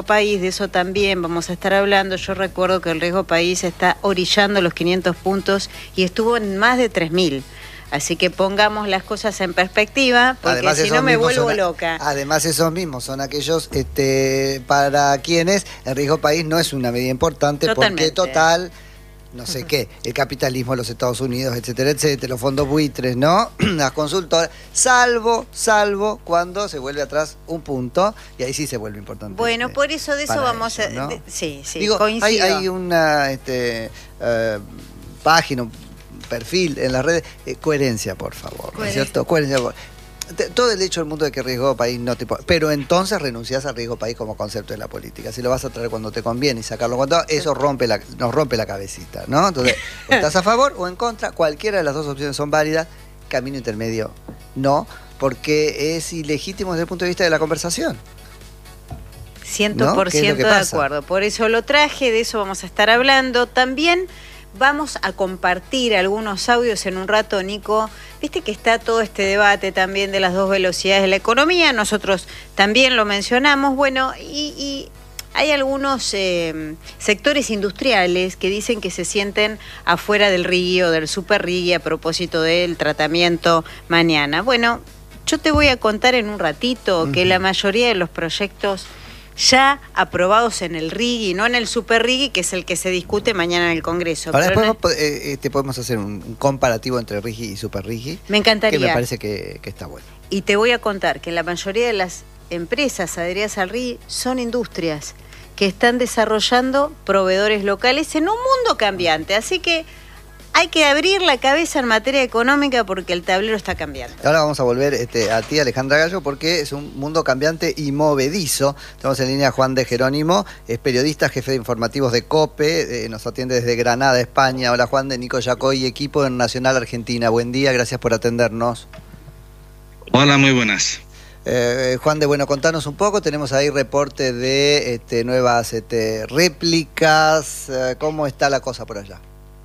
país, de eso también vamos a estar hablando. Yo recuerdo que el riesgo país está orillando los 500 puntos y estuvo en más de 3.000. Así que pongamos las cosas en perspectiva, porque Además, si no me vuelvo loca. Además, esos mismos son aquellos para quienes el riesgo país no es una medida importante. Totalmente. Porque total, no sé qué, el capitalismo de los Estados Unidos, etcétera, etcétera, los fondos buitres, ¿no? Las consultoras, salvo cuando se vuelve atrás un punto, y ahí sí se vuelve importante. Bueno, por eso de eso vamos ellos, ¿no? sí, Digo, coincido. hay una página, un perfil en las redes, coherencia, por favor, ¿no es cierto? Coherencia, todo el hecho del mundo de que riesgo país no te... Pero entonces renunciás al riesgo país como concepto de la política. Si lo vas a traer cuando te conviene y sacarlo cuando... Eso nos rompe la cabecita, ¿no? Entonces, o estás a favor o en contra, cualquiera de las dos opciones son válidas. Camino intermedio, no, porque es ilegítimo desde el punto de vista de la conversación. 100% ¿No? ¿Qué es lo que de pasa? acuerdo. Por eso lo traje, de eso vamos a estar hablando. También vamos a compartir algunos audios en un rato, Nico. Viste que está todo este debate también de las dos velocidades de la economía. Nosotros también lo mencionamos. Bueno, y hay algunos sectores industriales que dicen que se sienten afuera del RIGI o del super RIGI a propósito del tratamiento mañana. Bueno, yo te voy a contar en un ratito que la mayoría de los proyectos ya aprobados en el RIGI, no en el Super RIGI, que es el que se discute mañana en el Congreso. Ahora pero después podemos hacer un comparativo entre RIGI y Super RIGI. Me encantaría. Que me parece que está bueno. Y te voy a contar que la mayoría de las empresas adheridas al RIGI son industrias que están desarrollando proveedores locales en un mundo cambiante. Así que hay que abrir la cabeza en materia económica porque el tablero está cambiando. Ahora vamos a volver a ti, Alejandra Gallo, porque es un mundo cambiante y movedizo. Tenemos en línea a Juan de Jerónimo, es periodista, jefe de informativos de COPE, nos atiende desde Granada, España. Hola Juan, de Nico Yacoy, equipo en Nacional Argentina. Buen día, gracias por atendernos. Hola, muy buenas. Juan de, bueno, contanos un poco, tenemos ahí reporte de nuevas réplicas, ¿cómo está la cosa por allá?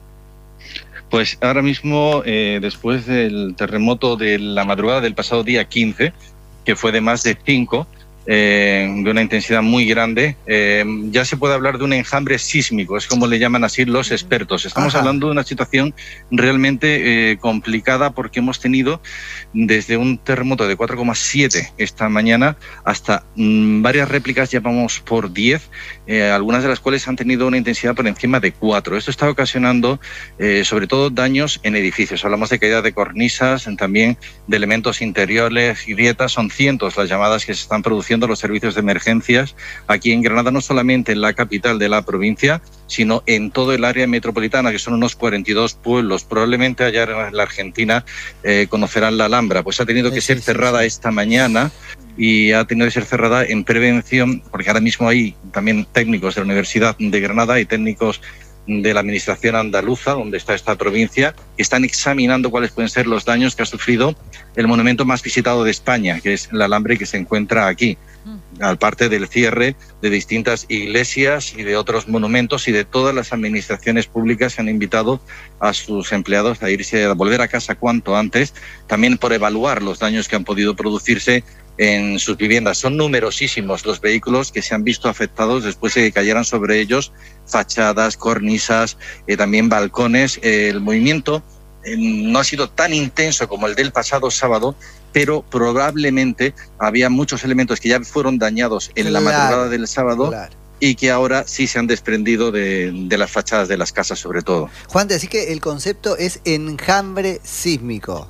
Pues ahora mismo, después del terremoto de la madrugada del pasado día 15, que fue de más de 5, de una intensidad muy grande, ya se puede hablar de un enjambre sísmico, es como le llaman así los expertos. Estamos hablando de una situación realmente complicada porque hemos tenido desde un terremoto de 4,7 esta mañana hasta varias réplicas, ya vamos por 10, algunas de las cuales han tenido una intensidad por encima de 4. Esto está ocasionando sobre todo daños en edificios. Hablamos de caída de cornisas, también de elementos interiores, grietas. Son cientos las llamadas que se están produciendo los servicios de emergencias aquí en Granada, no solamente en la capital de la provincia, sino en todo el área metropolitana, que son unos 42 pueblos. Probablemente allá en la Argentina conocerán la Alhambra, pues ha tenido que ser cerrada esta mañana y ha tenido que ser cerrada en prevención, porque ahora mismo hay también técnicos de la Universidad de Granada y técnicos de la administración andaluza, donde está esta provincia, que están examinando cuáles pueden ser los daños que ha sufrido el monumento más visitado de España, que es la Alhambra, que se encuentra aquí, aparte del cierre de distintas iglesias y de otros monumentos, y de todas las administraciones públicas que han invitado a sus empleados a irse, a volver a casa cuanto antes, también por evaluar los daños que han podido producirse en sus viviendas. Son numerosísimos los vehículos que se han visto afectados después de que cayeran sobre ellos fachadas, cornisas, también balcones. El movimiento no ha sido tan intenso como el del pasado sábado, pero probablemente había muchos elementos que ya fueron dañados en la madrugada del sábado y que ahora sí se han desprendido de las fachadas de las casas, sobre todo. Juan, decís que el concepto es enjambre sísmico.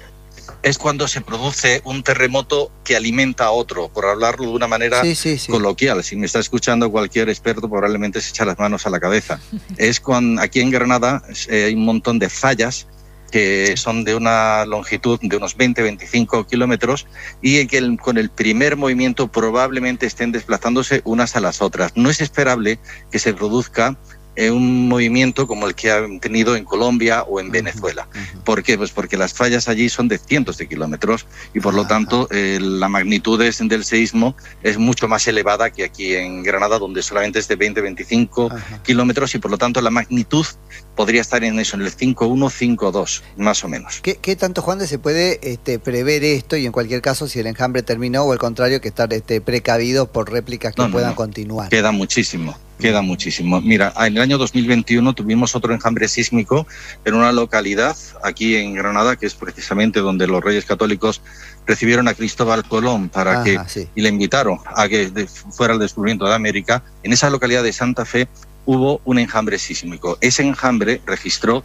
Es cuando se produce un terremoto que alimenta a otro, por hablarlo de una manera coloquial. Si me está escuchando cualquier experto, probablemente se echa las manos a la cabeza. Es cuando aquí en Granada hay un montón de fallas que son de una longitud de unos 20-25 kilómetros y que con el primer movimiento probablemente estén desplazándose unas a las otras. No es esperable que se produzca un movimiento como el que han tenido en Colombia o en Venezuela. ¿Por qué? Pues porque las fallas allí son de cientos de kilómetros y por lo tanto la magnitud del seísmo es mucho más elevada que aquí en Granada, donde solamente es de 20-25 kilómetros y por lo tanto la magnitud podría estar en eso, en el 5.1, 5.2, más o menos. ¿Qué tanto, Juan, se puede prever esto y en cualquier caso si el enjambre terminó o al contrario que estar precavidos por réplicas que puedan continuar? Queda muchísimo. Mira, en el año 2021 tuvimos otro enjambre sísmico en una localidad aquí en Granada, que es precisamente donde los Reyes Católicos recibieron a Cristóbal Colón y le invitaron a que fuera el descubrimiento de América. En esa localidad de Santa Fe hubo un enjambre sísmico. Ese enjambre registró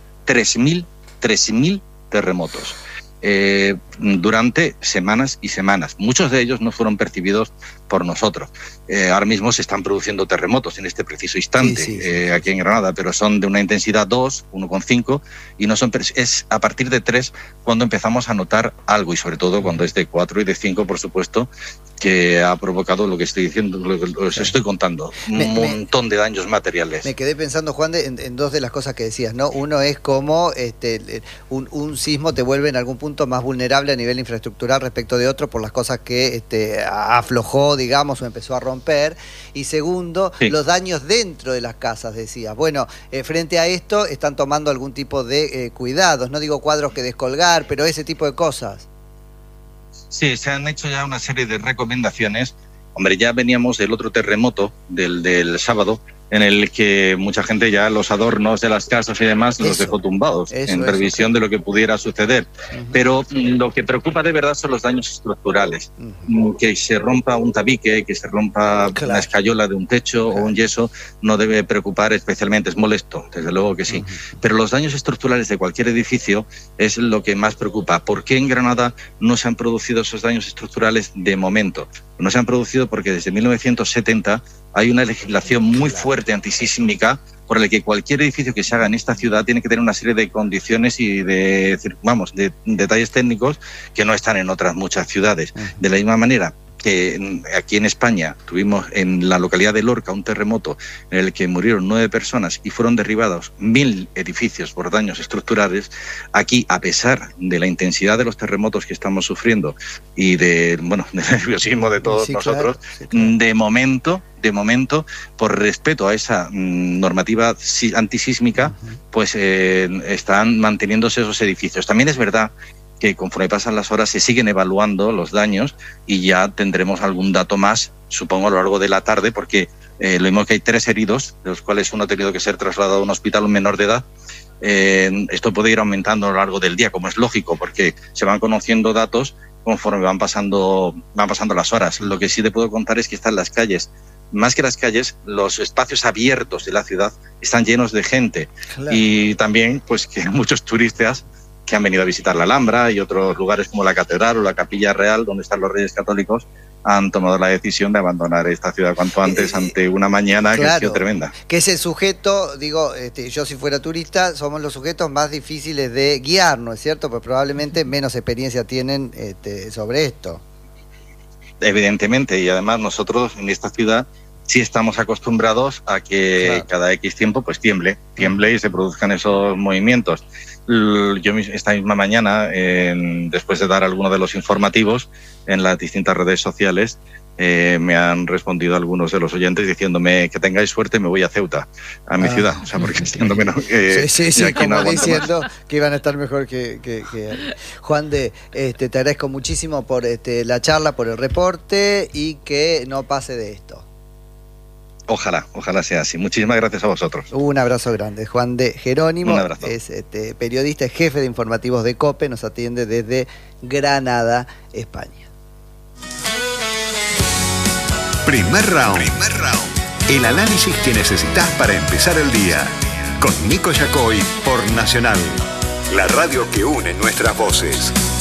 3.000 terremotos durante semanas y semanas. Muchos de ellos no fueron percibidos por nosotros. Ahora mismo se están produciendo terremotos en este preciso instante aquí en Granada, pero son de una intensidad 2, 1,5 y no son, es a partir de 3 cuando empezamos a notar algo y sobre todo cuando es de 4 y de 5, por supuesto, que ha provocado lo que estoy diciendo, lo que os estoy contando, un montón de daños materiales. Me quedé pensando, Juan, en dos de las cosas que decías, ¿no? Uno es cómo un sismo te vuelve en algún punto más vulnerable a nivel infraestructural respecto de otro por las cosas que aflojó, digamos, o empezó a romper. Y segundo, los daños dentro de las casas, decías. Bueno, frente a esto están tomando algún tipo de cuidados, no digo cuadros que descolgar, pero ese tipo de cosas. Sí, se han hecho ya una serie de recomendaciones. Hombre, ya veníamos del otro terremoto del sábado, en el que mucha gente ya los adornos de las casas y demás los dejó tumbados en previsión de lo que pudiera suceder. Pero lo que preocupa de verdad son los daños estructurales. Que se rompa un tabique, que se rompa una escayola de un techo o un yeso, no debe preocupar especialmente, es molesto, desde luego que sí. Pero los daños estructurales de cualquier edificio es lo que más preocupa. ¿Por qué en Granada no se han producido esos daños estructurales de momento? No se han producido porque desde 1970 hay una legislación muy fuerte antisísmica por la que cualquier edificio que se haga en esta ciudad tiene que tener una serie de condiciones y de detalles técnicos que no están en otras muchas ciudades. De la misma manera que aquí en España tuvimos en la localidad de Lorca un terremoto en el que murieron 9 personas y fueron derribados 1.000 edificios por daños estructurales. Aquí, a pesar de la intensidad de los terremotos que estamos sufriendo y del nerviosismo de todos nosotros, de momento, por respeto a esa normativa antisísmica, pues están manteniéndose esos edificios. También es verdad que conforme pasan las horas se siguen evaluando los daños y ya tendremos algún dato más, supongo a lo largo de la tarde, porque lo mismo que hay 3 heridos, de los cuales uno ha tenido que ser trasladado a un hospital, un menor de edad. Esto puede ir aumentando a lo largo del día, como es lógico, porque se van conociendo datos conforme van pasando las horas. Lo que sí te puedo contar es que están las calles. Más que las calles, los espacios abiertos de la ciudad están llenos de gente. Y también pues que muchos turistas que han venido a visitar la Alhambra y otros lugares como la Catedral o la Capilla Real, donde están los Reyes Católicos, han tomado la decisión de abandonar esta ciudad cuanto antes ante una mañana que ha sido tremenda. Que es el sujeto, digo, yo si fuera turista, somos los sujetos más difíciles de guiar, ¿no es cierto? Pues probablemente menos experiencia tienen sobre esto. Evidentemente, y además nosotros en esta ciudad sí estamos acostumbrados a que cada X tiempo pues tiemble y se produzcan esos movimientos. Yo esta misma mañana, después de dar algunos de los informativos en las distintas redes sociales, me han respondido algunos de los oyentes diciéndome que tengáis suerte, me voy a Ceuta, a mi ciudad, o sea, porque siendo menos como no diciendo más, que iban a estar mejor que Juan te agradezco muchísimo por la charla, por el reporte y que no pase de esto. Ojalá sea así. Muchísimas gracias a vosotros. Un abrazo grande. Juan de Jerónimo. Un abrazo. Es periodista, es jefe de informativos de COPE, nos atiende desde Granada, España. Primer round. El análisis que necesitas para empezar el día. Con Nico Yacoy por Nacional, la radio que une nuestras voces.